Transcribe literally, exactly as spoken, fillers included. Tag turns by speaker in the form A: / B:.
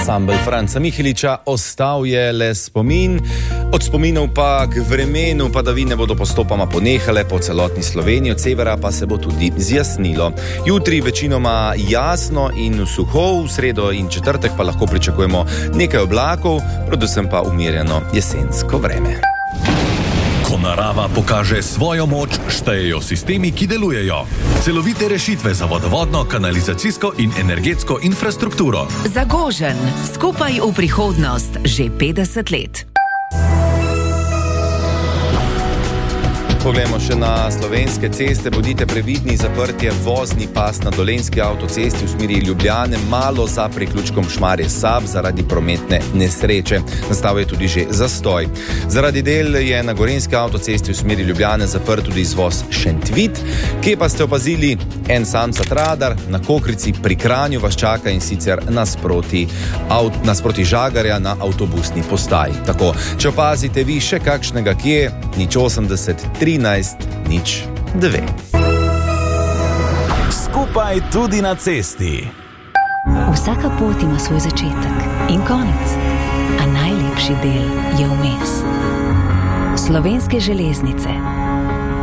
A: Ansambel Franca Miheliča, ostal je le spomin, od spominov pa k vremenu padavine bodo postopoma ponehale po celotni Sloveniji, od severa pa se bo tudi zjasnilo. Jutri večinoma jasno in suho, v sredo in četrtek pa lahko pričakujemo nekaj oblakov, predvsem pa umirjeno jesensko vreme.
B: Ko narava pokaže svojo moč, štejejo sistemi, ki delujejo. Celovite rešitve za vodovodno, kanalizacijsko in energetsko infrastrukturo.
C: Zagožen, skupaj v prihodnost, že petdeset let.
A: Poglejmo še na slovenske ceste, bodite previdni, zaprtje vozni pas na Dolenjski avtocesti v smeri Ljubljane, malo za priključkom Šmarje-Sab zaradi prometne nesreče. Nastal je tudi že zastoj. Zaradi del je na Gorenjski avtocesti v smeri Ljubljane zaprt tudi izvoz Šentvid. Kje pa ste opazili en samcat radar, na Kokrici pri Kranju vas čaka in sicer nasproti, avt, nasproti Žagarja na avtobusni postaji. Tako, če opazite vi še kakšnega kje, nič osemdeset trinajst nič dve.
B: Skupaj tudi na cesti.
D: Vsaka pot ima svoj začetek in konec, a najlepši del je vmes. Slovenske železnice.